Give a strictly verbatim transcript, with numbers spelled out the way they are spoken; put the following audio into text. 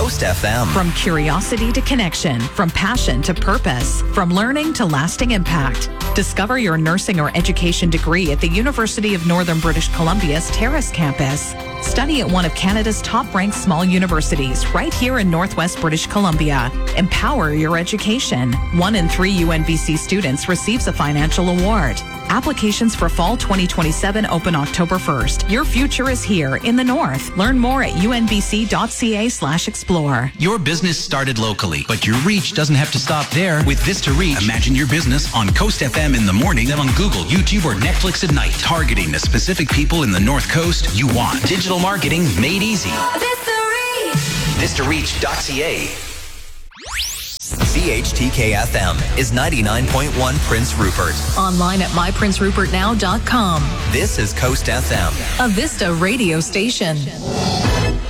Coast F M. From curiosity to connection, from passion to purpose, from learning to lasting impact. Discover your nursing or education degree at the University of Northern British Columbia's Terrace campus. Study at one of Canada's top-ranked small universities right here in Northwest British Columbia. Empower your education. One in three U N B C students receives a financial award. Applications for fall twenty twenty-seven open October first. Your future is here in the North. Learn more at unbc.ca slash explore. Your business started locally, but your reach doesn't have to stop there. With Vista Reach, imagine your business on Coast F M in the morning, then on Google, YouTube, or Netflix at night, targeting the specific people in the North Coast you want. Digital marketing made easy. Vista Reach. vista reach dot c a. C H T K F M is ninety-nine point one Prince Rupert. Online at my prince rupert now dot com. This is Coast F M, a Vista radio station.